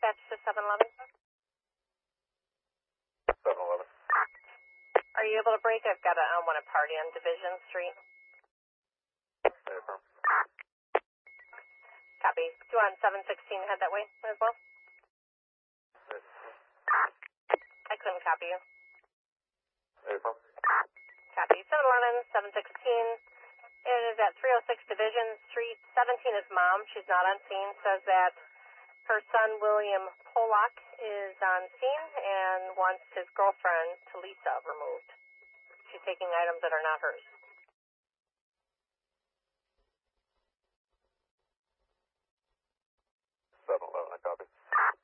dispatch to 711. 711. Are you able to break? I've got I want to party on Division Street. Affirm. Copy. Do you want 716 head that way as well? I couldn't copy you. Affirm. Copy. 711, 716. It is at 306 Division Street. 17 is mom. She's not on scene. Says that her son, William Pollock, is on scene and wants his girlfriend, Talisa, removed. She's taking items that are not hers. 711, I copy.